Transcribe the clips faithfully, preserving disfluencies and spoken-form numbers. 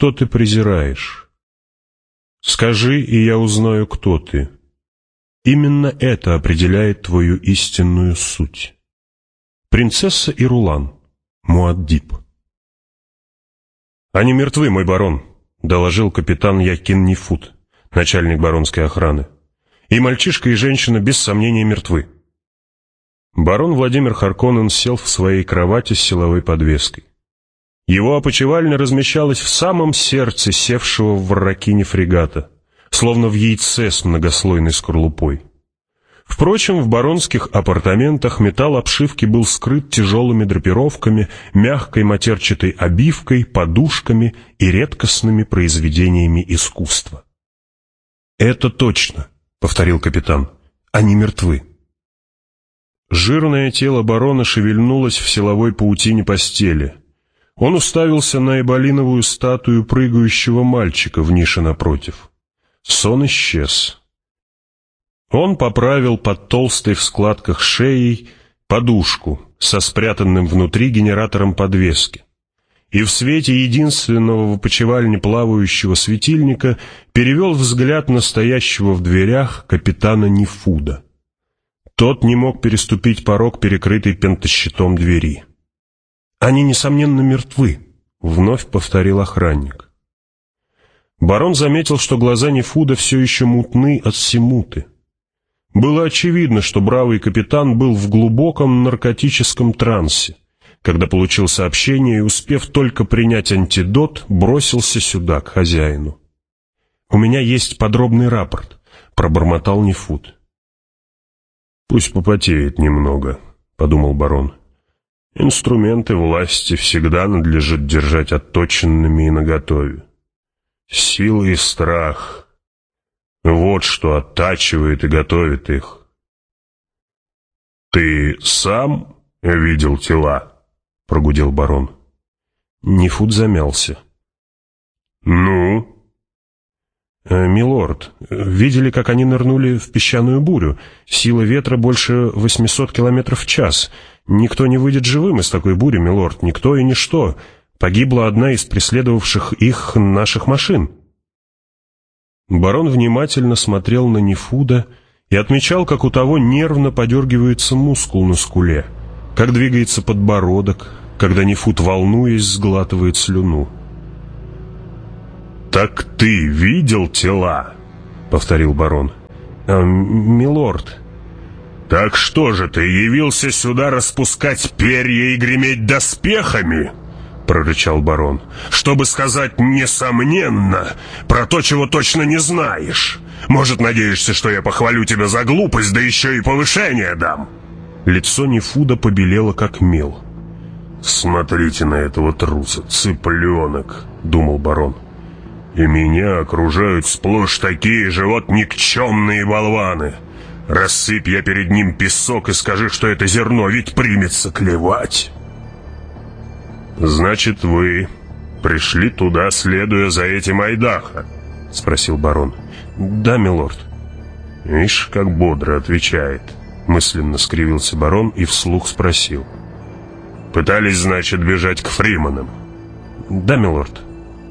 что ты презираешь. Скажи, и я узнаю, кто ты. Именно это определяет твою истинную суть. Принцесса Ирулан, Муаддиб. «Они мертвы, мой барон», — доложил капитан Якин Нефуд, начальник баронской охраны. «И мальчишка, и женщина без сомнения мертвы». Барон Владимир Харконнен сел в своей кровати с силовой подвеской. Его опочивальня размещалась в самом сердце севшего в ракине фрегата, словно в яйце с многослойной скорлупой. Впрочем, в баронских апартаментах металл обшивки был скрыт тяжелыми драпировками, мягкой матерчатой обивкой, подушками и редкостными произведениями искусства. «Это точно», — повторил капитан, — «они мертвы». Жирное тело барона шевельнулось в силовой паутине постели. Он уставился на эболиновую статую прыгающего мальчика в нише напротив. Сон исчез. Он поправил под толстой в складках шеей подушку со спрятанным внутри генератором подвески, и в свете единственного в опочивальне плавающего светильника перевел взгляд настоящего в дверях капитана Нефуда. Тот не мог переступить порог перекрытой пентащитом двери. «Они, несомненно, мертвы», — вновь повторил охранник. Барон заметил, что глаза Нефуда все еще мутны от симуты. Было очевидно, что бравый капитан был в глубоком наркотическом трансе, когда получил сообщение и, успев только принять антидот, бросился сюда, к хозяину. «У меня есть подробный рапорт», — пробормотал Нефуд. «Пусть попотеет немного», — подумал барон. «Инструменты власти всегда надлежит держать отточенными и наготове. Сила и страх — вот что оттачивает и готовит их». «Ты сам видел тела?» — прогудел барон. Нефуд замялся. «Ну?» «Милорд, видели, как они нырнули в песчаную бурю. Сила ветра больше восьмисот километров в час. Никто не выйдет живым из такой бури, милорд, никто и ничто. Погибла одна из преследовавших их наших машин». Барон внимательно смотрел на Нефуда и отмечал, как у того нервно подергивается мускул на скуле, как двигается подбородок, когда Нефуд, волнуясь, сглатывает слюну. «Так ты видел тела?» — повторил барон. «А, милорд». «Так что же ты явился сюда распускать перья и греметь доспехами?» — прорычал барон. «Чтобы сказать несомненно про то, чего точно не знаешь. Может, надеешься, что я похвалю тебя за глупость, да еще и повышение дам?» Лицо Нефуда побелело, как мел. «Смотрите на этого труса, цыпленок», — думал барон. «И меня окружают сплошь такие же вот никчемные болваны. Рассыпь я перед ним песок и скажи, что это зерно, ведь примется клевать». «Значит, вы пришли туда, следуя за этим Айдаха?» — спросил барон. «Да, милорд». «Ишь, как бодро отвечает», — мысленно скривился барон и вслух спросил. «Пытались, значит, бежать к Фриманам?» «Да, милорд».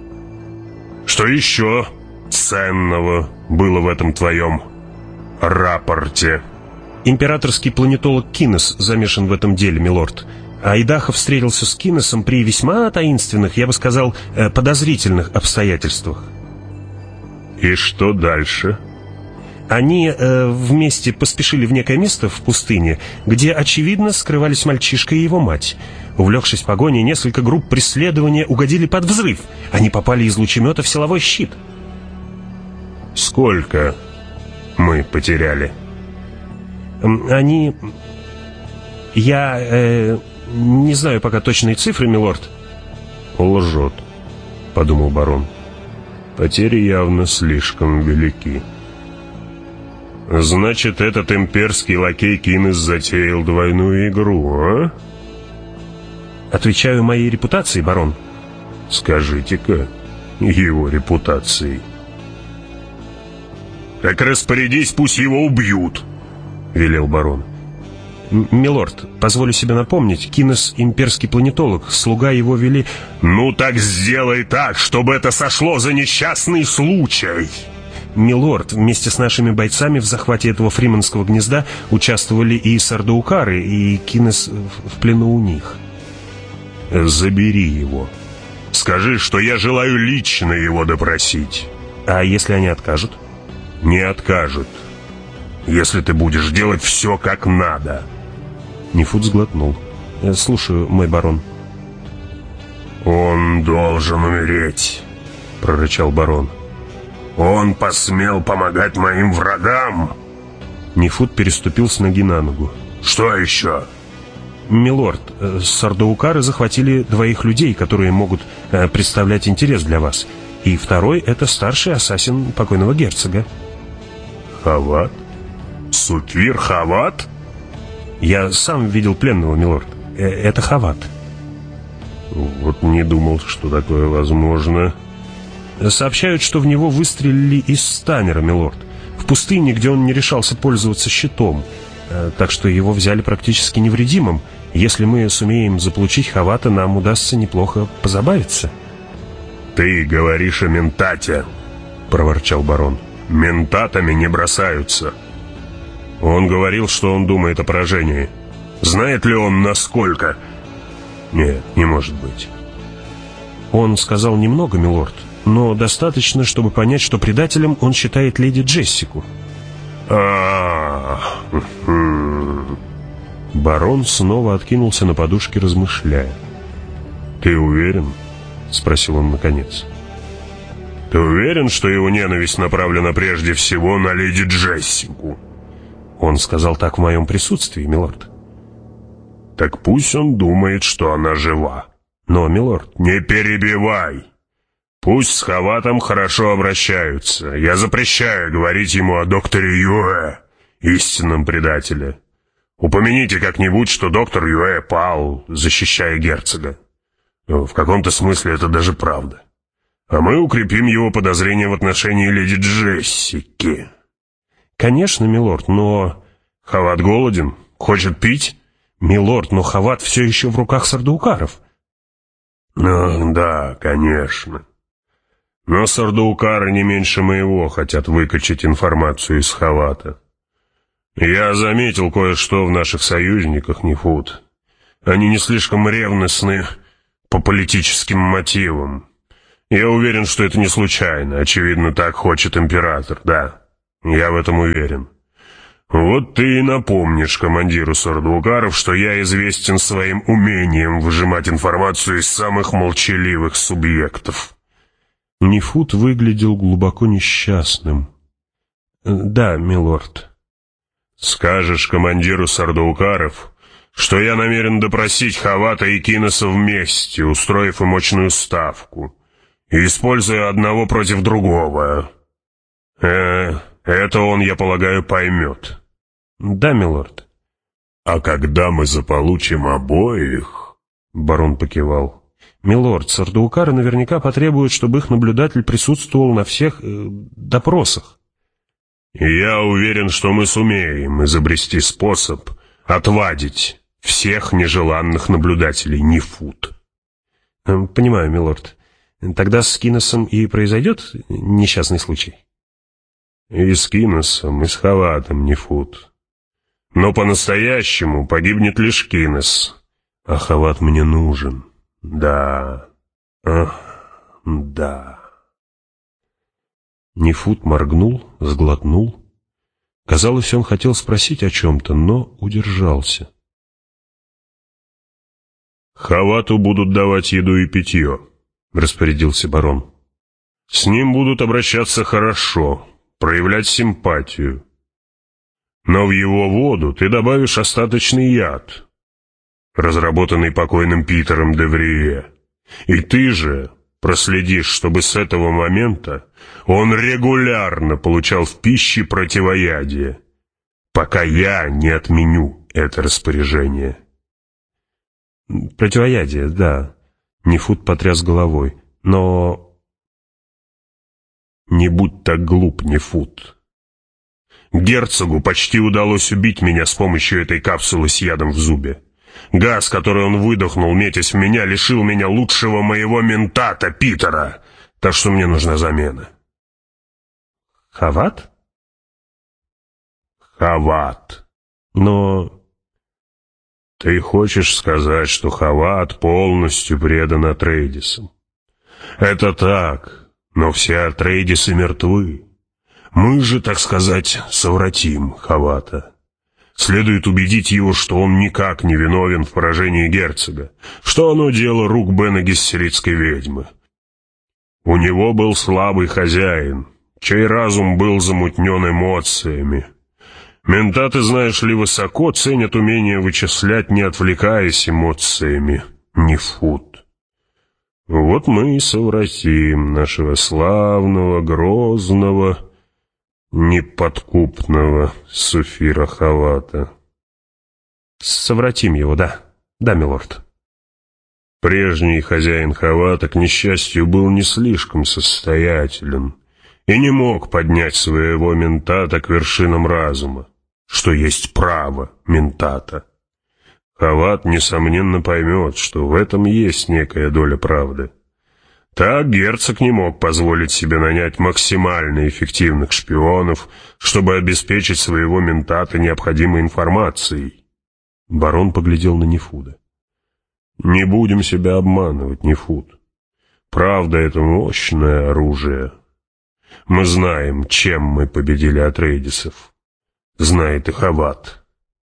«Что еще ценного было в этом твоем рапорте?» «Императорский планетолог Кинес замешан в этом деле, милорд. Айдаха встретился с Кинесом при весьма таинственных, я бы сказал, подозрительных обстоятельствах». «И что дальше?» Они э, вместе поспешили в некое место в пустыне, где, очевидно, скрывались мальчишка и его мать. Увлекшись погоней, несколько групп преследования угодили под взрыв. Они попали из лучемета в силовой щит. «Сколько мы потеряли?» «Они... Я... Э, не знаю пока точной цифры, милорд». «Лжет», — подумал барон. «Потери явно слишком велики». «Значит, этот имперский лакей Кинес затеял двойную игру, а?» «Отвечаю моей репутации, барон». «Скажите-ка, его репутацией». «Так распорядись, пусть его убьют», — велел барон. Милорд, позволю себе напомнить, Кинес — имперский планетолог, слуга его вели... Ну так сделай так, чтобы это сошло за несчастный случай. Милорд, вместе с нашими бойцами в захвате этого фриманского гнезда участвовали и сардаукары, и Кинес в плену у них. Забери его. Скажи, что я желаю лично его допросить. А если они откажут? Не откажут. Если ты будешь делать все как надо. Нефут сглотнул. Слушаю, мой барон. Он должен умереть, прорычал барон. Он посмел помогать моим врагам. Нефут переступил с ноги на ногу. Что еще? Милорд, сардаукары захватили двоих людей, которые могут э, представлять интерес для вас. И второй — это старший ассасин покойного герцога. Хават? Суквир Хават? Я сам видел пленного, милорд. Э, это Хават. Вот не думал, что такое возможно. Сообщают, что в него выстрелили из станера, милорд. В пустыне, где он не решался пользоваться щитом. Э, так что его взяли практически невредимым. Если мы сумеем заполучить Хавата, нам удастся неплохо позабавиться. «Ты говоришь о ментате», — проворчал барон. «Ментатами не бросаются». Он говорил, что он думает о поражении. Знает ли он, насколько? Нет, не может быть. Он сказал немного, милорд, но достаточно, чтобы понять, что предателем он считает леди Джессику. А-а-а. Барон снова откинулся на подушке, размышляя. «Ты уверен?» — спросил он наконец. «Ты уверен, что его ненависть направлена прежде всего на леди Джессику?» Он сказал так в моем присутствии, милорд. «Так пусть он думает, что она жива». Но, милорд... «Не перебивай! Пусть с Хаватом хорошо обращаются. Я запрещаю говорить ему о докторе Юэ, истинном предателе. Упомяните как-нибудь, что доктор Юэ пал, защищая герцога. В каком-то смысле это даже правда. А мы укрепим его подозрения в отношении леди Джессики». «Конечно, милорд, но...» «Хават голоден? Хочет пить?» «Милорд, но Хават все еще в руках сардаукаров». «Ну, да, конечно. Но сардаукары не меньше моего хотят выкачать информацию из Хавата. Я заметил кое-что в наших союзниках, Нефут. Они не слишком ревностны по политическим мотивам. Я уверен, что это не случайно. Очевидно, так хочет император, да. Я в этом уверен. Вот ты и напомнишь командиру сардаукаров, что я известен своим умением выжимать информацию из самых молчаливых субъектов». Нефут выглядел глубоко несчастным. «Да, милорд». «Скажешь командиру сардаукаров, что я намерен допросить Хавата и Кинеса вместе, устроив им мощную ставку, и используя одного против другого. Э, это он, я полагаю, поймет». «Да, милорд». «А когда мы заполучим обоих?» Барон покивал. «Милорд, сардаукары наверняка потребуют, чтобы их наблюдатель присутствовал на всех э, допросах». «Я уверен, что мы сумеем изобрести способ отвадить всех нежеланных наблюдателей, Нефут». «Понимаю, милорд. Тогда с Кинесом и произойдет несчастный случай?» «И с Кинесом, и с Хаватом, Нефут. Но по-настоящему погибнет лишь Кинес, а Хават мне нужен. Да, ах, да». Нефут моргнул, сглотнул. Казалось, он хотел спросить о чем-то, но удержался. «Хавату будут давать еду и питье», — распорядился барон. «С ним будут обращаться хорошо, проявлять симпатию. Но в его воду ты добавишь остаточный яд, разработанный покойным Питером де Врие. И ты же проследишь, чтобы с этого момента он регулярно получал в пище противоядие, пока я не отменю это распоряжение». «Противоядие, да». Нефут потряс головой. «Но...» «Не будь так глуп, Нефут. Герцогу почти удалось убить меня с помощью этой капсулы с ядом в зубе. Газ, который он выдохнул, метясь в меня, лишил меня лучшего моего ментата, Питера. Так что мне нужна замена. Хават? Хават. Но... Ты хочешь сказать, что Хават полностью предан Атрейдисам? Это так, но все Атрейдисы мертвы. Мы же, так сказать, совратим Хавата. Следует убедить его, что он никак не виновен в поражении герцога, что оно дело рук Бена Гессеритской ведьмы. У него был слабый хозяин, чей разум был замутнен эмоциями. Ментаты, знаешь ли, высоко ценят умение вычислять, не отвлекаясь эмоциями. Нефут. Вот мы и совратим нашего славного, грозного, неподкупного Суфира Хавата. Совратим его, да. Да, милорд. Прежний хозяин Хавата, к несчастью, был не слишком состоятелен и не мог поднять своего ментата к вершинам разума, что есть право ментата. Хават, несомненно, поймет, что в этом есть некая доля правды. Так герцог не мог позволить себе нанять максимально эффективных шпионов, чтобы обеспечить своего ментата необходимой информацией. Барон поглядел на Нефуда. Не будем себя обманывать, Нефуд. Правда — это мощное оружие. Мы знаем, чем мы победили Атрейдисов. Знает и Хават.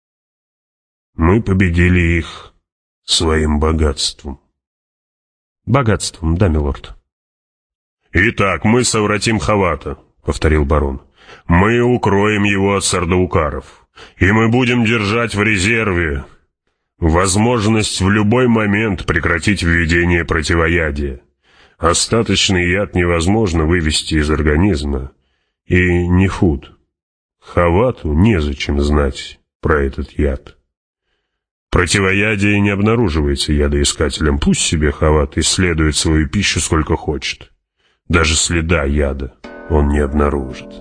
Мы победили их своим богатством. Богатством, да, милорд. «Итак, мы совратим Хавата», — повторил барон. «Мы укроем его от сардаукаров, и мы будем держать в резерве возможность в любой момент прекратить введение противоядия. Остаточный яд невозможно вывести из организма. И Нефуд, Хавату незачем знать про этот яд. Противоядие не обнаруживается ядоискателем. Пусть себе Хават исследует свою пищу сколько хочет. Даже следа яда он не обнаружит».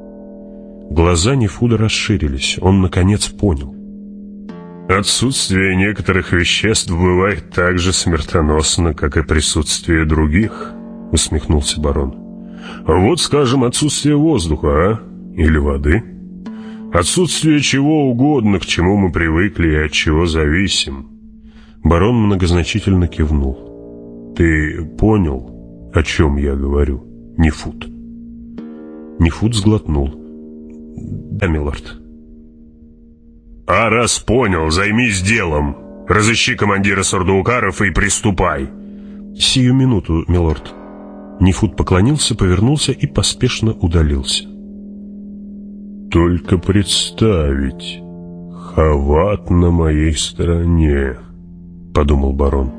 Глаза Нефуда расширились. Он, наконец, понял. «Отсутствие некоторых веществ бывает так же смертоносно, как и присутствие других», — усмехнулся барон. «Вот, скажем, отсутствие воздуха, а? Или воды. Отсутствие чего угодно, к чему мы привыкли и от чего зависим». Барон многозначительно кивнул. «Ты понял, о чем я говорю, Нефуд?» Нефуд сглотнул. «Да, милорд». «А раз понял, займись делом. Разыщи командира сардаукаров и приступай». «Сию минуту, милорд». Нефуд поклонился, повернулся и поспешно удалился. «Только представить, Хават на моей стороне», — подумал барон.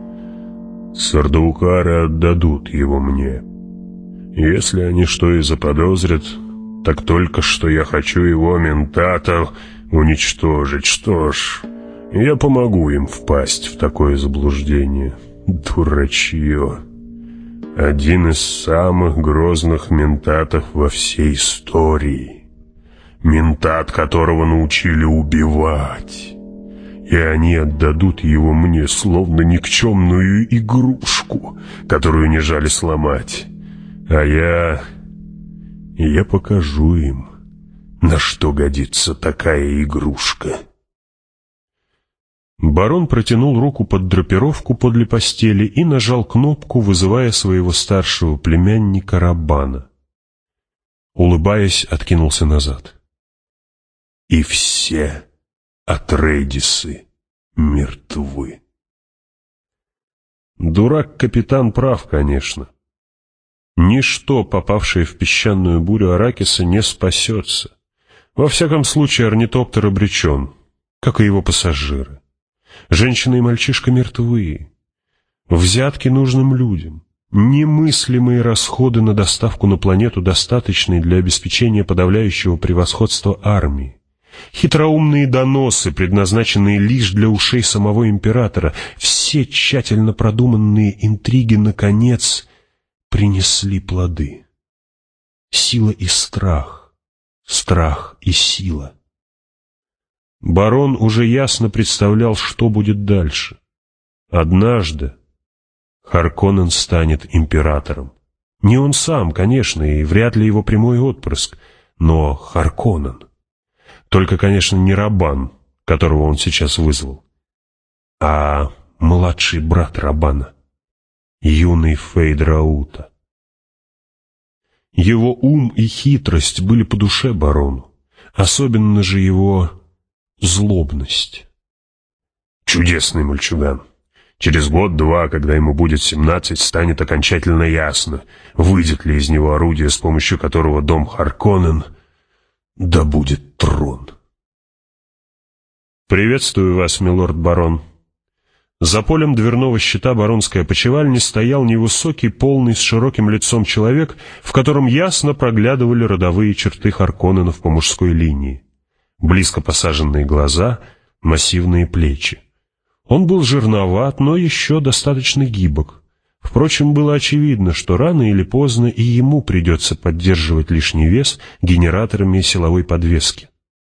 «Сардаукары отдадут его мне. Если они что и заподозрят, так только что я хочу его ментата уничтожить. Что ж, я помогу им впасть в такое заблуждение. Дурачье. Один из самых грозных ментатов во всей истории. Ментат, которого научили убивать. И они отдадут его мне, словно никчемную игрушку, которую не жали сломать. А я... я покажу им, на что годится такая игрушка». Барон протянул руку под драпировку подле постели и нажал кнопку, вызывая своего старшего племянника Раббана. Улыбаясь, откинулся назад. «И все Атрейдисы мертвы». Дурак-капитан прав, конечно. Ничто, попавшее в песчаную бурю Аракиса, не спасется. Во всяком случае, орнитоптер обречен, как и его пассажиры. Женщина и мальчишка мертвы. Взятки нужным людям. Немыслимые расходы на доставку на планету, достаточные для обеспечения подавляющего превосходства армии. Хитроумные доносы, предназначенные лишь для ушей самого императора. Все тщательно продуманные интриги, наконец, принесли плоды. Сила и страх страх и сила. Барон уже ясно представлял, что будет дальше. Однажды Харконнен станет императором. Не он сам, конечно, и вряд ли его прямой отпрыск, но Харконнен. Только, конечно, не Рабан, которого он сейчас вызвал, а младший брат Рабана, юный Фейдраута. Его ум и хитрость были по душе барону, особенно же его злобность. Чудесный мальчуган. Через год-два, когда ему будет семнадцать, станет окончательно ясно, выйдет ли из него орудие, с помощью которого дом Харконнен добудет трон. «Приветствую вас, милорд барон». За полем дверного щита баронской опочивальни стоял невысокий, полный, с широким лицом человек, в котором ясно проглядывали родовые черты Харконненов по мужской линии. Близко посаженные глаза, массивные плечи. Он был жирноват, но еще достаточно гибок. Впрочем, было очевидно, что рано или поздно и ему придется поддерживать лишний вес генераторами силовой подвески.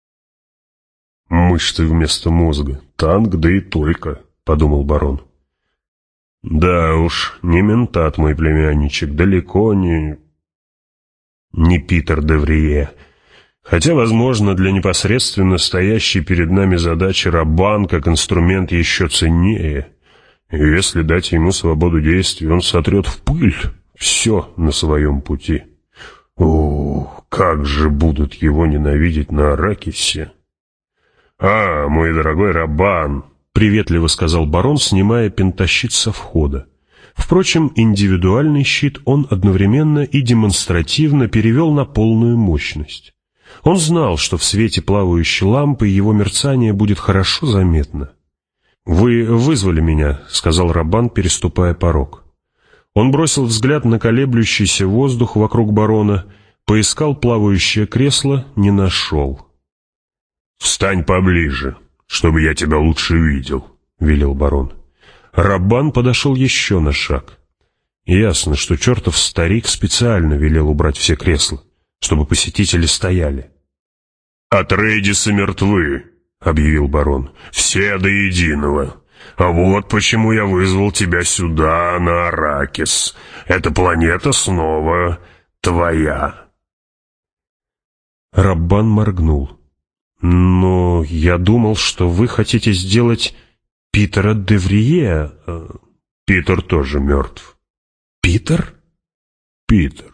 «Мышцы вместо мозга, танк, да и только», — подумал барон. «Да уж, не ментат мой племянничек, далеко не... не Питер де Врие. Хотя, возможно, для непосредственно стоящей перед нами задачи Рабан как инструмент еще ценнее. И если дать ему свободу действий, он сотрет в пыль все на своем пути. О, как же будут его ненавидеть на Аракисе!» «А, мой дорогой Рабан!» — приветливо сказал барон, снимая пентащит со входа. Впрочем, индивидуальный щит он одновременно и демонстративно перевел на полную мощность. Он знал, что в свете плавающей лампы его мерцание будет хорошо заметно. «Вы вызвали меня», — сказал Рабан, переступая порог. Он бросил взгляд на колеблющийся воздух вокруг барона, поискал плавающее кресло, не нашел. «Встань поближе, чтобы я тебя лучше видел», — велел барон. Рабан подошел еще на шаг. Ясно, что чертов старик специально велел убрать все кресла, чтобы посетители стояли. «Атрейдисы мертвы», — объявил барон, — «все до единого. А вот почему я вызвал тебя сюда, на Аракис. Эта планета снова твоя». Раббан моргнул. «Но я думал, что вы хотите сделать Питера де Врие». «Питер тоже мертв». «Питер?» «Питер».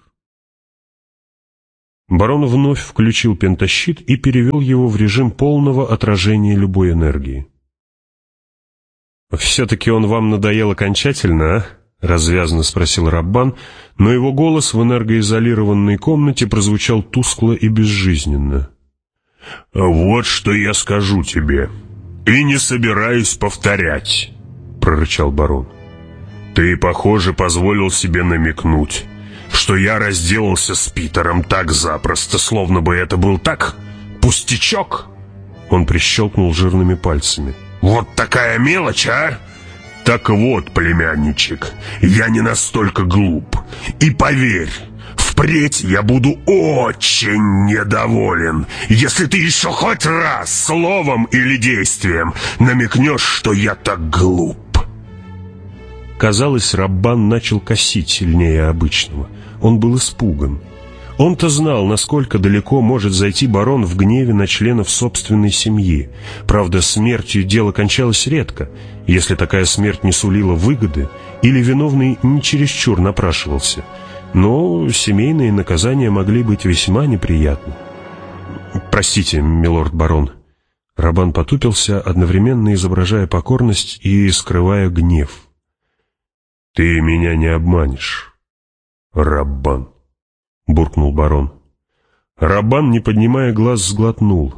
Барон вновь включил пентащит и перевел его в режим полного отражения любой энергии. «Все-таки он вам надоел окончательно, а?» — развязно спросил Раббан, но его голос в энергоизолированной комнате прозвучал тускло и безжизненно. «Вот что я скажу тебе, и не собираюсь повторять», — прорычал барон. «Ты, похоже, позволил себе намекнуть, что я разделался с Питером так запросто, словно бы это был так пустячок». Он прищелкнул жирными пальцами. «Вот такая мелочь, а? Так вот, племянничек, я не настолько глуп. И поверь, впредь я буду очень недоволен, если ты еще хоть раз словом или действием намекнешь, что я так глуп». Казалось, Раббан начал косить сильнее обычного. Он был испуган. Он-то знал, насколько далеко может зайти барон в гневе на членов собственной семьи. Правда, смертью дело кончалось редко, если такая смерть не сулила выгоды или виновный не чересчур напрашивался. Но семейные наказания могли быть весьма неприятны. «Простите, милорд барон». Раббан потупился, одновременно изображая покорность и скрывая гнев. «Ты меня не обманешь, Раббан», — буркнул барон. Раббан, не поднимая глаз, сглотнул.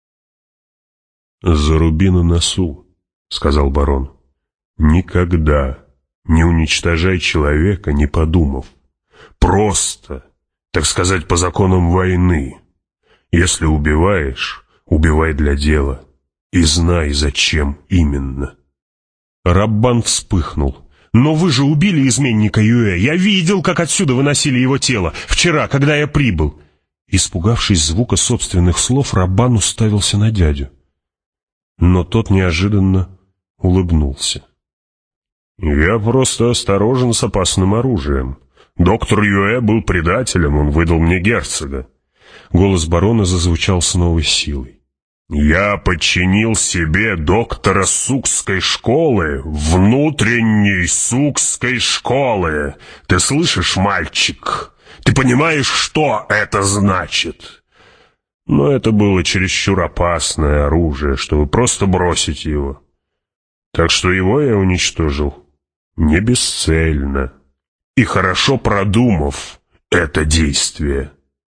«Заруби на носу», — сказал барон. «Никогда не уничтожай человека, не подумав. Просто, так сказать, по законам войны. Если убиваешь, убивай для дела. И знай, зачем именно». Раббан вспыхнул. «Но вы же убили изменника Юэ. Я видел, как отсюда выносили его тело. Вчера, когда я прибыл». Испугавшись звука собственных слов, Раббан уставился на дядю. Но тот неожиданно улыбнулся. «Я просто осторожен с опасным оружием. Доктор Юэ был предателем, он выдал мне герцога». Голос барона зазвучал с новой силой. «Я подчинил себе доктора Сукской школы, внутренней Сукской школы. Ты слышишь, мальчик? Ты понимаешь, что это значит?» Но это было чересчур опасное оружие, чтобы просто бросить его. Так что его я уничтожил не бесцельно и хорошо продумав это действие.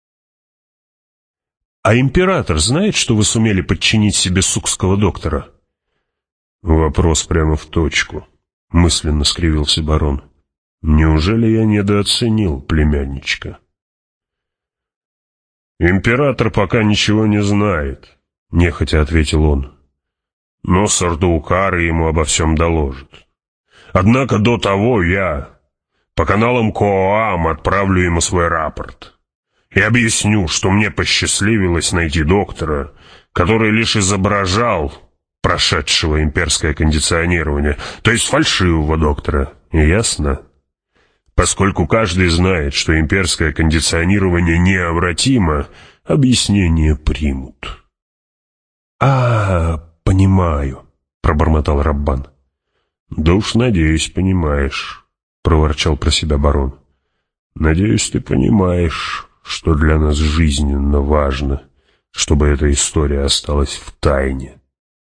«А император знает, что вы сумели подчинить себе сукского доктора?» «Вопрос прямо в точку», — мысленно скривился барон. «Неужели я недооценил племянничка?» «Император пока ничего не знает», — нехотя ответил он. «Но сардаукары ему обо всем доложат. Однако до того я по каналам Коам отправлю ему свой рапорт и объясню, что мне посчастливилось найти доктора, который лишь изображал прошедшего имперское кондиционирование, то есть фальшивого доктора. Ясно? Поскольку каждый знает, что имперское кондиционирование необратимо, объяснение примут». «А, понимаю», — пробормотал Раббан. «Да уж, надеюсь, понимаешь», — проворчал про себя барон. «Надеюсь, ты понимаешь, что для нас жизненно важно, чтобы эта история осталась в тайне».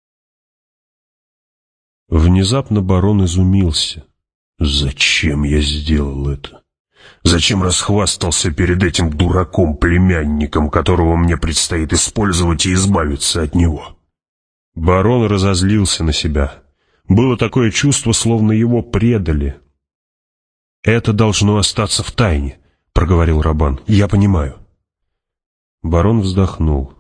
Внезапно барон изумился. «Зачем я сделал это? Зачем расхвастался перед этим дураком-племянником, которого мне предстоит использовать и избавиться от него?» Барон разозлился на себя. Было такое чувство, словно его предали. «Это должно остаться в тайне», — проговорил Раббан. «Я понимаю». Барон вздохнул.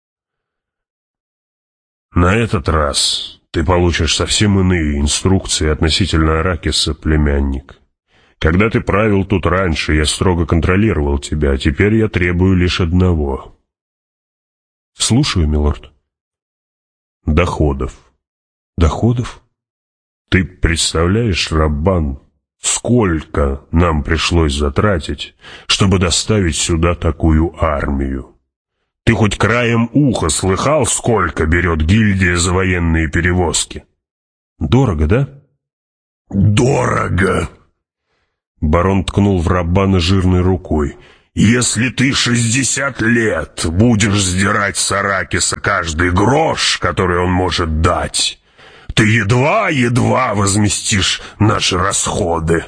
«На этот раз ты получишь совсем иные инструкции относительно Аракиса, племянник. Когда ты правил тут раньше, я строго контролировал тебя, а теперь я требую лишь одного». «Слушаю, милорд». «Доходов». «Доходов?» «Ты представляешь, Раббан, сколько нам пришлось затратить, чтобы доставить сюда такую армию? Ты хоть краем уха слыхал, сколько берет гильдия за военные перевозки?» «Дорого, да?» «Дорого!» Барон ткнул в Раббана жирной рукой. «Если ты шестьдесят лет будешь сдирать с Аракиса каждый грош, который он может дать, ты едва-едва возместишь наши расходы».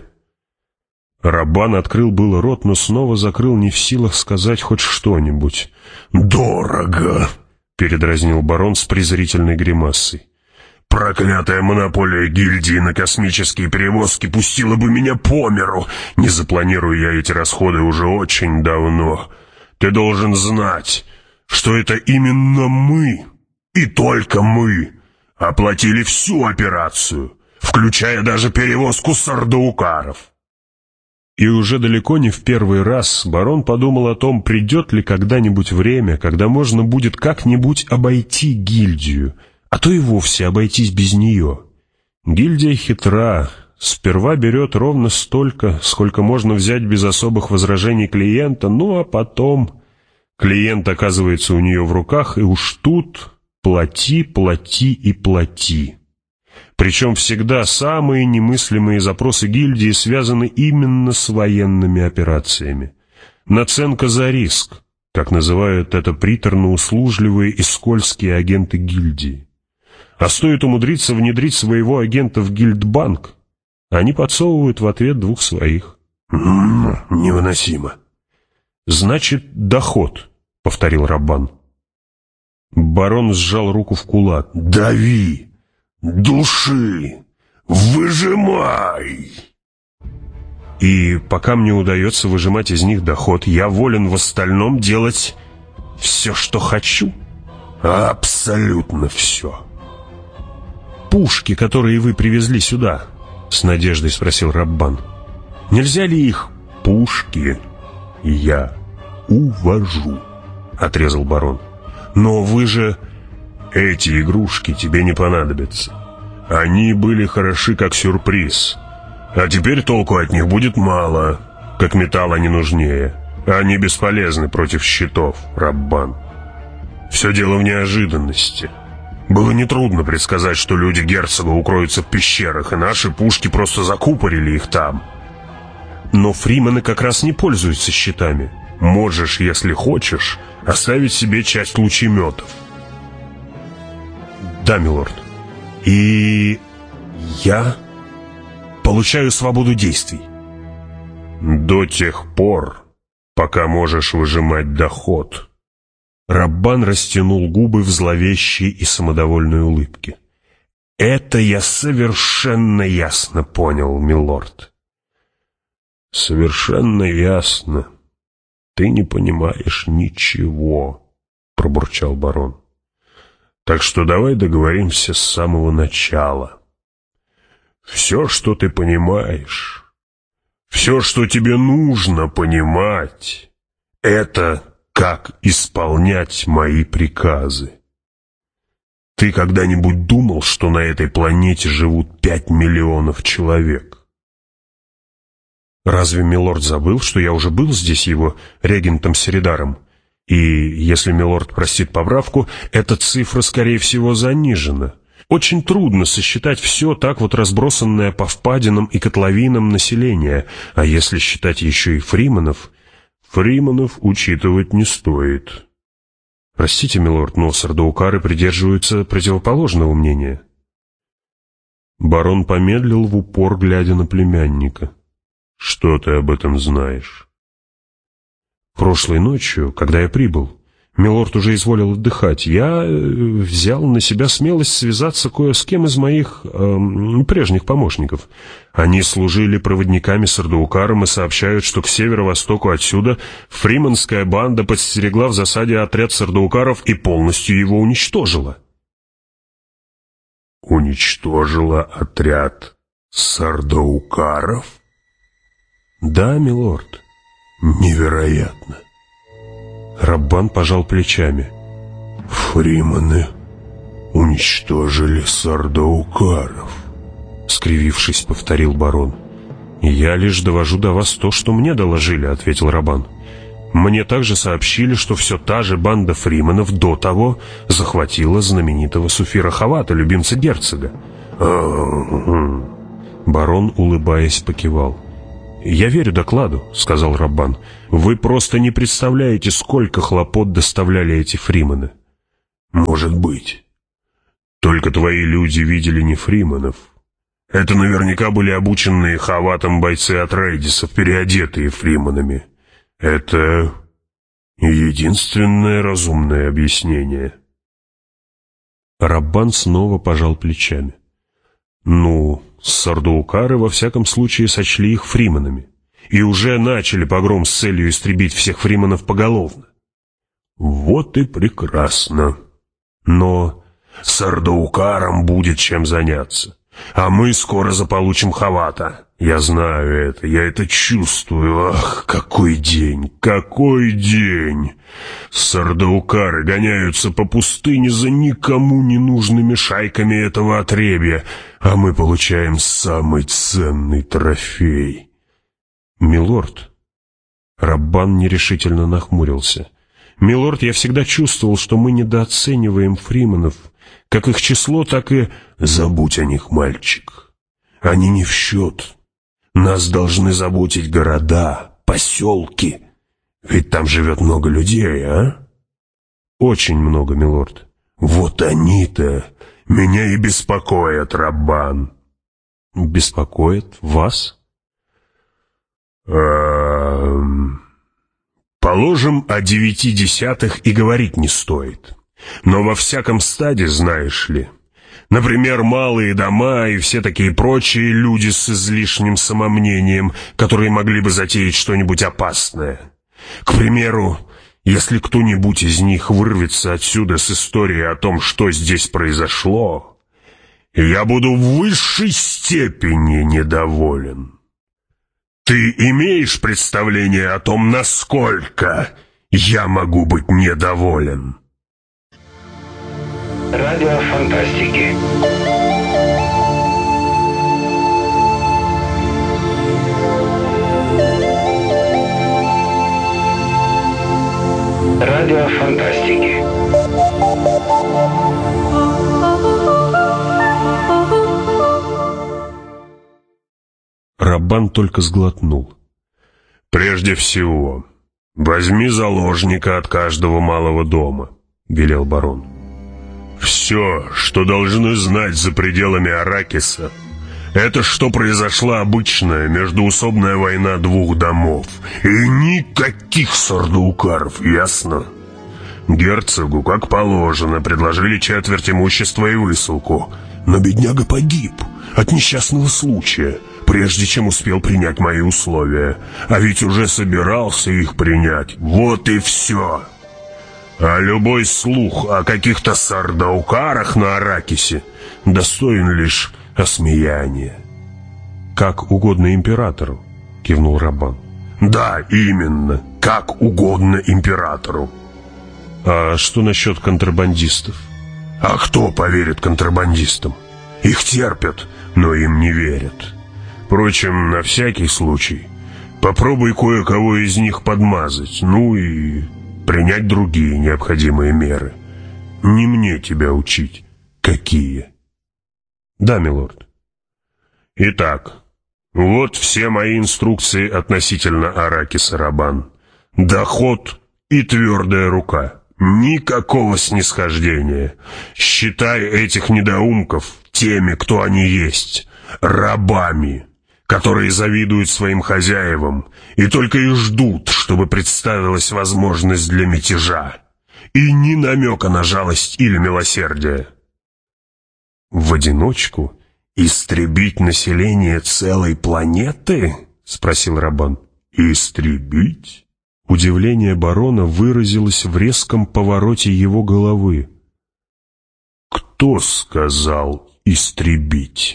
Раббан открыл было рот, но снова закрыл, не в силах сказать хоть что-нибудь. «Дорого!» — передразнил барон с презрительной гримасой. «Проклятая монополия гильдии на космические перевозки пустила бы меня по миру, не запланирую я эти расходы уже очень давно. Ты должен знать, что это именно мы, и только мы, оплатили всю операцию, включая даже перевозку сардаукаров». И уже далеко не в первый раз барон подумал о том, придет ли когда-нибудь время, когда можно будет как-нибудь обойти гильдию, а то и вовсе обойтись без нее. Гильдия хитра, сперва берет ровно столько, сколько можно взять без особых возражений клиента, ну а потом клиент оказывается у нее в руках, и уж тут плати, плати и плати. Причем всегда самые немыслимые запросы гильдии связаны именно с военными операциями. Наценка за риск, как называют это приторно-услужливые и скользкие агенты гильдии. А стоит умудриться внедрить своего агента в гильдбанк, они подсовывают в ответ двух своих. «М-м, невыносимо». «Значит, доход», — повторил Раббан. Барон сжал руку в кулак. «Дави! Души! Выжимай!» «И пока мне удается выжимать из них доход, я волен в остальном делать все, что хочу?» «Абсолютно все». «Пушки, которые вы привезли сюда?» — с надеждой спросил Раббан. «Нельзя ли их?» «Пушки я увожу». отрезал барон. «Но вы же...» «Эти игрушки тебе не понадобятся. Они были хороши как сюрприз. А теперь толку от них будет мало. Как металл они нужнее. Они бесполезны против щитов, Раббан. Все дело в неожиданности. Было нетрудно предсказать, что люди герцога укроются в пещерах, и наши пушки просто закупорили их там. Но фримены как раз не пользуются щитами. Можешь, если хочешь, оставить себе часть лучеметов». «Да, милорд. И я получаю свободу действий». «До тех пор, пока можешь выжимать доход». Раббан растянул губы в зловещей и самодовольной улыбке. «Это я совершенно ясно понял, милорд». «Совершенно ясно. Ты не понимаешь ничего», — пробурчал барон. «Так что давай договоримся с самого начала. Все, что ты понимаешь, все, что тебе нужно понимать, это как исполнять мои приказы. Ты когда-нибудь думал, что на этой планете живут пять миллионов человек?» «Разве милорд забыл, что я уже был здесь его регентом Середаром? И, если милорд простит поправку, эта цифра, скорее всего, занижена. Очень трудно сосчитать все так вот разбросанное по впадинам и котловинам население, а если считать еще и фрименов...» «Фрименов учитывать не стоит». «Простите, милорд, но сардаукары придерживаются противоположного мнения». Барон помедлил в упор, глядя на племянника. «Что ты об этом знаешь?» «Прошлой ночью, когда я прибыл, милорд уже изволил отдыхать, я взял на себя смелость связаться кое с кем из моих э, прежних помощников. Они служили проводниками сардаукарам и сообщают, что к северо-востоку отсюда фриманская банда подстерегла в засаде отряд сардаукаров и полностью его уничтожила». «Уничтожила отряд сардаукаров?» «Да, милорд». «Невероятно». Раббан пожал плечами. «Фримены уничтожили сардаукаров», — скривившись, повторил барон. «Я лишь довожу до вас то, что мне доложили», — ответил Раббан. «Мне также сообщили, что все та же банда фрименов до того захватила знаменитого Суфира Хавата, любимца герцога». Барон, улыбаясь, покивал. «Я верю докладу», — сказал Раббан. «Вы просто не представляете, сколько хлопот доставляли эти фримены». «Может быть. Только твои люди видели не фрименов. Это наверняка были обученные Хаватом бойцы от Рейдисов, переодетые фрименами. Это единственное разумное объяснение». Раббан снова пожал плечами. «Ну, сардаукары во всяком случае сочли их фрименами и уже начали погром с целью истребить всех фрименов поголовно». «Вот и прекрасно. Но сардаукарам будет чем заняться, а мы скоро заполучим Хавата. Я знаю это, я это чувствую. Ах, какой день, какой день! Сардаукары гоняются по пустыне за никому не нужными шайками этого отребья, а мы получаем самый ценный трофей». «Милорд», — Раббан нерешительно нахмурился, — «милорд, я всегда чувствовал, что мы недооцениваем фрименов, как их число, так и...» «Забудь о них, мальчик. Они не в счет. Нас должны заботить города, поселки. Ведь там живет много людей, а?» «Очень много, милорд». «Вот они-то меня и беспокоят, Раббан». «Беспокоят вас?» Эм... Положим, о девяти десятых и говорить не стоит. Но во всяком стаде, знаешь ли, например, малые дома и все такие прочие люди с излишним самомнением, которые могли бы затеять что-нибудь опасное. К примеру, если кто-нибудь из них вырвется отсюда с историей о том, что здесь произошло, я буду в высшей степени недоволен. Ты имеешь представление о том, насколько я могу быть недоволен. Радио фантастики. Радио фантастики. Раббан только сглотнул. «Прежде всего, возьми заложника от каждого малого дома», — велел барон. «Все, что должны знать за пределами Аракиса, это что произошла обычная междуусобная война двух домов. И никаких сардаукаров, ясно? Герцогу, как положено, предложили четверть имущества и высылку. Но бедняга погиб от несчастного случая, прежде чем успел принять мои условия. А ведь уже собирался их принять. Вот и все. А любой слух о каких-то сардаукарах на Аракисе достоин лишь осмеяния». «Как угодно императору», — кивнул Раббан. «Да, именно, как угодно императору». «А что насчет контрабандистов?» «А кто поверит контрабандистам? Их терпят, но им не верят. Впрочем, на всякий случай, попробуй кое-кого из них подмазать, ну и принять другие необходимые меры. Не мне тебя учить, какие». «Да, милорд». «Итак, вот все мои инструкции относительно Аракиса, Раббан. Доход и твердая рука. Никакого снисхождения. Считай этих недоумков теми, кто они есть, рабами, которые завидуют своим хозяевам и только и ждут, чтобы представилась возможность для мятежа. И ни намека на жалость или милосердие». «В одиночку истребить население целой планеты?» — спросил Раббан. «Истребить?» Удивление барона выразилось в резком повороте его головы. «Кто сказал истребить?»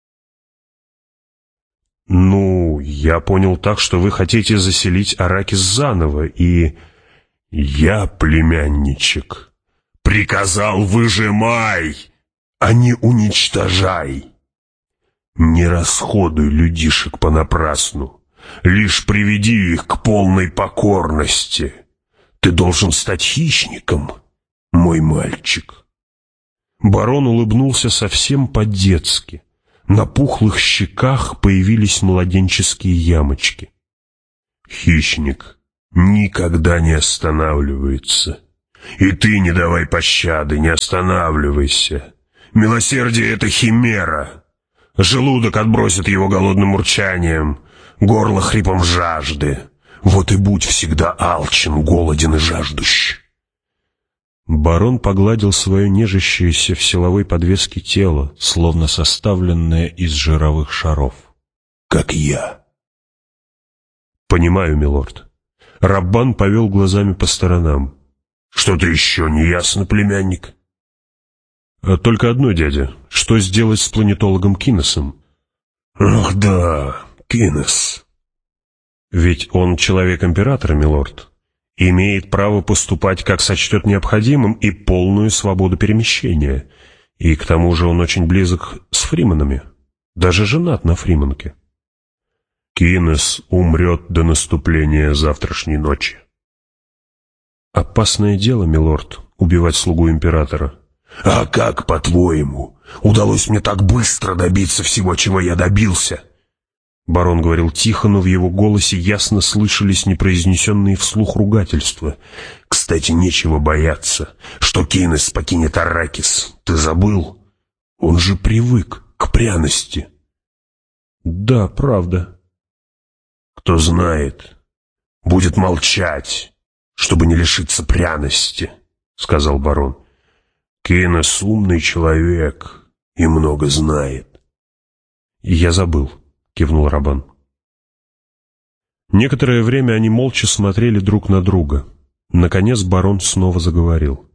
«Ну, я понял так, что вы хотите заселить Аракис заново, и...» «Я, племянничек, приказал выжимай, а не уничтожай. Не расходуй людишек понапрасну. Лишь приведи их к полной покорности. Ты должен стать хищником, мой мальчик». Барон улыбнулся совсем по-детски. На пухлых щеках появились младенческие ямочки. «Хищник никогда не останавливается. И ты не давай пощады, не останавливайся. Милосердие — это химера. Желудок отбросит его голодным урчанием, горло хрипом жажды. Вот и будь всегда алчен, голоден и жаждущ». Барон погладил свое нежащееся в силовой подвеске тело, словно составленное из жировых шаров. «Как я». «Понимаю, милорд». Раббан повел глазами по сторонам. «Что-то еще не ясно, племянник?» «Только одно, дядя. Что сделать с планетологом Кинесом?» «Ах да, Кинес». «Ведь он человек императора, милорд. Имеет право поступать, как сочтет необходимым, и полную свободу перемещения. И к тому же он очень близок с фриманами. Даже женат на фриманке». «Кинес умрет до наступления завтрашней ночи». «Опасное дело, милорд, убивать слугу императора». «А как, по-твоему, удалось мне так быстро добиться всего, чего я добился?» Барон говорил тихо, но в его голосе ясно слышались непроизнесенные вслух ругательства. «Кстати, нечего бояться, что Кинес покинет Аракис. Ты забыл? Он же привык к пряности». «Да, правда». «Кто знает, будет молчать, чтобы не лишиться пряности», — сказал барон. «Кинес умный человек и много знает». «Я забыл», — кивнул Раббан. Некоторое время они молча смотрели друг на друга. Наконец барон снова заговорил.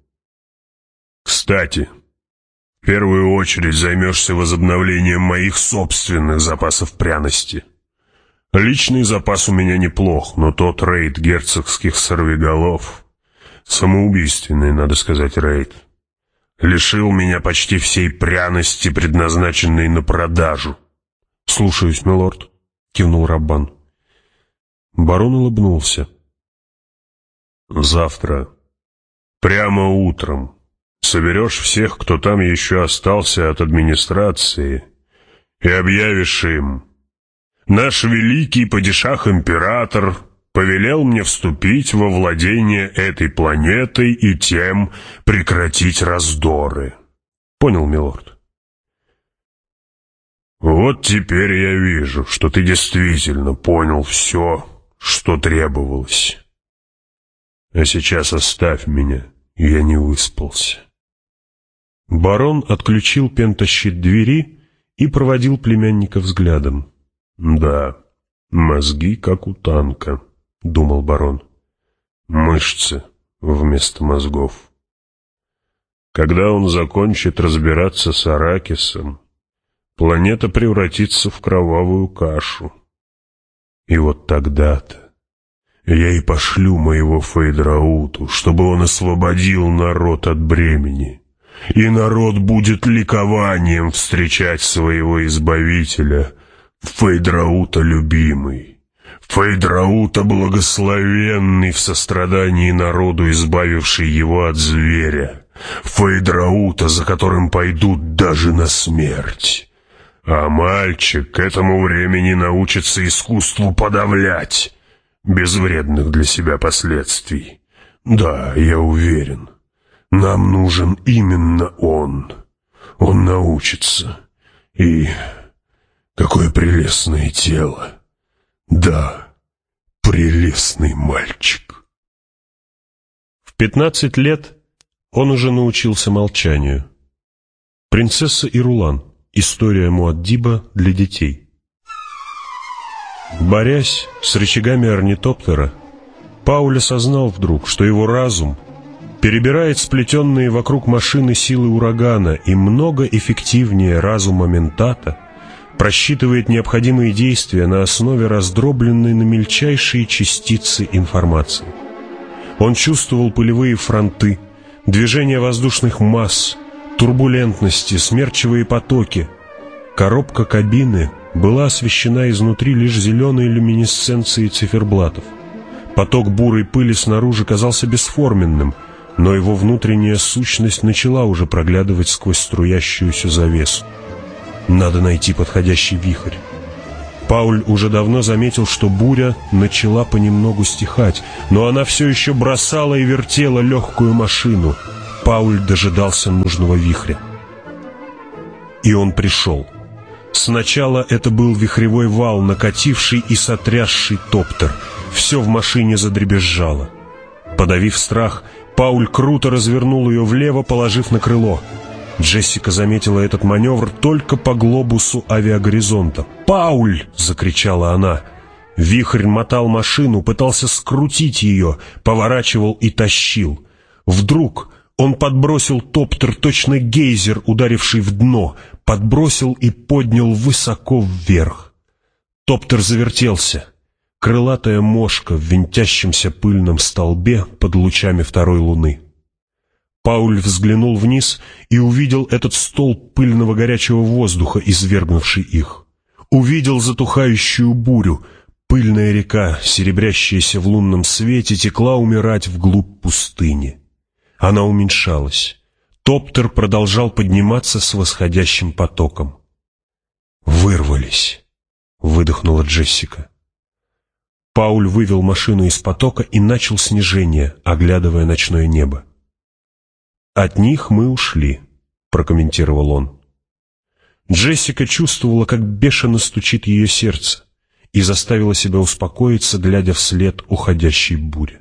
«Кстати, в первую очередь займешься возобновлением моих собственных запасов пряности. Личный запас у меня неплох, но тот рейд герцогских сорвиголов, самоубийственный, надо сказать, рейд, лишил меня почти всей пряности, предназначенной на продажу. «Слушаюсь, милорд», — кивнул Раббан. Барон улыбнулся. «Завтра, прямо утром, соберешь всех, кто там еще остался от администрации, и объявишь им: наш великий падишах-император повелел мне вступить во владение этой планетой и тем прекратить раздоры». «Понял, милорд». «Вот теперь я вижу, что ты действительно понял все, что требовалось. А сейчас оставь меня, я не выспался». Барон отключил пентащит двери и проводил племянника взглядом. «Да, мозги, как у танка», — думал барон. «Мышцы вместо мозгов. Когда он закончит разбираться с Аракисом, планета превратится в кровавую кашу. И вот тогда-то я и пошлю моего Фейдрауту, чтобы он освободил народ от бремени, и народ будет ликованием встречать своего избавителя, Фейдраута любимый, Фейдраута благословенный в сострадании народу, избавивший его от зверя, Фейдраута, за которым пойдут даже на смерть. А мальчик к этому времени научится искусству подавлять, без вредных для себя последствий. Да, я уверен, нам нужен именно он. Он научится. И какое прелестное тело. Да, прелестный мальчик. В пятнадцать лет он уже научился молчанию. «Принцесса Ирулан. История Муаддиба для детей». Борясь с рычагами орнитоптера, Пауль осознал вдруг, что его разум перебирает сплетенные вокруг машины силы урагана и много эффективнее разума ментата просчитывает необходимые действия на основе раздробленной на мельчайшие частицы информации. Он чувствовал пылевые фронты, движение воздушных масс, турбулентности, смерчевые потоки. Коробка кабины была освещена изнутри лишь зеленой люминесценцией циферблатов. Поток бурой пыли снаружи казался бесформенным, но его внутренняя сущность начала уже проглядывать сквозь струящуюся завесу. Надо найти подходящий вихрь. Пауль уже давно заметил, что буря начала понемногу стихать, но она все еще бросала и вертела легкую машину. Пауль дожидался нужного вихря. И он пришел. Сначала это был вихревой вал, накативший и сотрясший топтер. Все в машине задребезжало. Подавив страх, Пауль круто развернул ее влево, положив на крыло. Джессика заметила этот маневр только по глобусу авиагоризонта. «Пауль!» — закричала она. Вихрь мотал машину, пытался скрутить ее, поворачивал и тащил. Вдруг он подбросил топтер, точно гейзер, ударивший в дно, подбросил и поднял высоко вверх. Топтер завертелся. Крылатая мошка в винтящемся пыльном столбе под лучами второй луны. Пауль взглянул вниз и увидел этот столб пыльного горячего воздуха, извергнувший их. Увидел затухающую бурю. Пыльная река, серебрящаяся в лунном свете, текла умирать вглубь пустыни. Она уменьшалась. Топтер продолжал подниматься с восходящим потоком. «Вырвались», — выдохнула Джессика. Пауль вывел машину из потока и начал снижение, оглядывая ночное небо. «От них мы ушли», — прокомментировал он. Джессика чувствовала, как бешено стучит ее сердце, и заставила себя успокоиться, глядя вслед уходящей буре.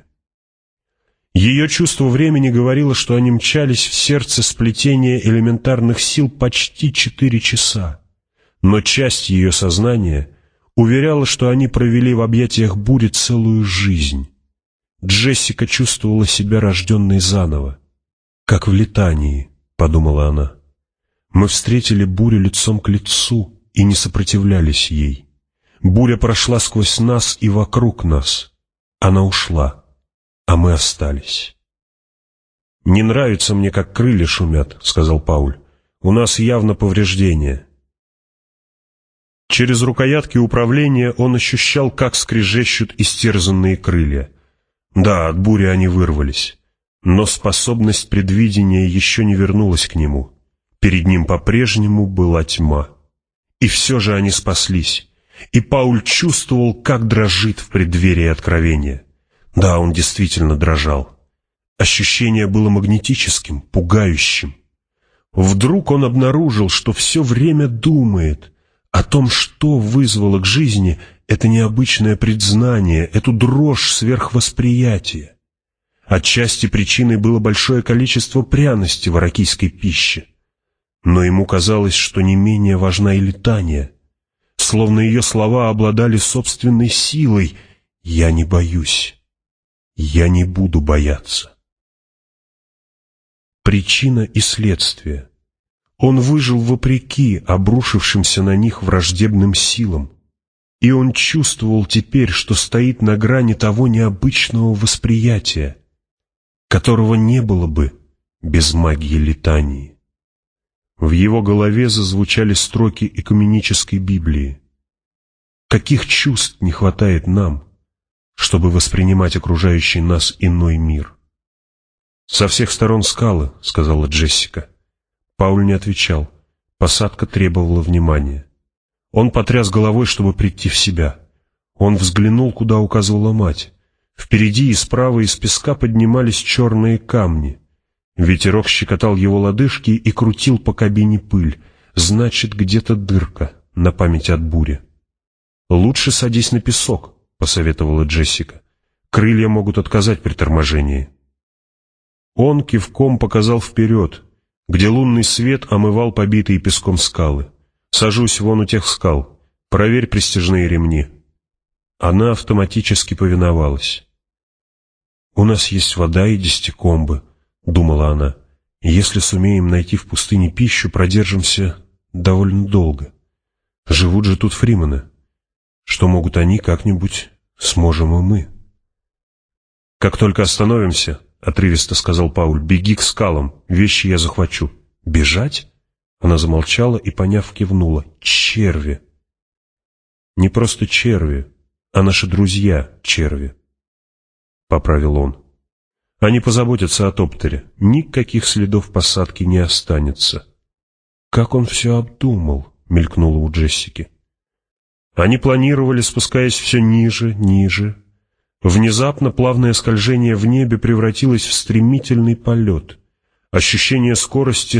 Ее чувство времени говорило, что они мчались в сердце сплетения элементарных сил почти четыре часа, но часть ее сознания уверяла, что они провели в объятиях бури целую жизнь. Джессика чувствовала себя рожденной заново. «Как в летании», — подумала она. «Мы встретили бурю лицом к лицу и не сопротивлялись ей. Буря прошла сквозь нас и вокруг нас. Она ушла, а мы остались. «Не нравится мне, как крылья шумят», — сказал Пауль. «У нас явно повреждения». Через рукоятки управления он ощущал, как скрежещут истерзанные крылья. Да, от бури они вырвались, но способность предвидения еще не вернулась к нему. Перед ним по-прежнему была тьма. И все же они спаслись, и Пауль чувствовал, как дрожит в преддверии откровения. Да, он действительно дрожал. Ощущение было магнетическим, пугающим. Вдруг он обнаружил, что все время думает о том, что вызвало к жизни это необычное предзнание, эту дрожь сверхвосприятия. Отчасти причиной было большое количество пряности в аракийской пище. Но ему казалось, что не менее важна и летания. Словно ее слова обладали собственной силой. «Я не боюсь. Я не буду бояться». Причина и следствие. Он выжил вопреки обрушившимся на них враждебным силам. И он чувствовал теперь, что стоит на грани того необычного восприятия, которого не было бы без магии летании. В его голове зазвучали строки экуменической Библии. Каких чувств не хватает нам, чтобы воспринимать окружающий нас иной мир? «Со всех сторон скалы», — сказала Джессика. Пауль не отвечал. Посадка требовала внимания. Он потряс головой, чтобы прийти в себя. Он взглянул, куда указывала мать. Впереди и справа из песка поднимались черные камни. Ветерок щекотал его лодыжки и крутил по кабине пыль. Значит, где-то дырка на память от бури. «Лучше садись на песок», — посоветовала Джессика. «Крылья могут отказать при торможении». Он кивком показал вперед, где лунный свет омывал побитые песком скалы. «Сажусь вон у тех скал. Проверь пристяжные ремни». Она автоматически повиновалась. «У нас есть вода и десятикомбы», — думала она. «Если сумеем найти в пустыне пищу, продержимся довольно долго. Живут же тут фримены. Что могут они, как-нибудь сможем и мы». «Как только остановимся», — отрывисто сказал Пауль, — «беги к скалам, вещи я захвачу». «Бежать?» Она замолчала и, поняв, кивнула. «Черви». «Не просто черви, а наши друзья черви», — поправил он. «Они позаботятся о топтере. Никаких следов посадки не останется». «Как он все обдумал», — мелькнуло у Джессики. Они планировали, спускаясь все ниже, ниже. Внезапно плавное скольжение в небе превратилось в стремительный полет. Ощущение скорости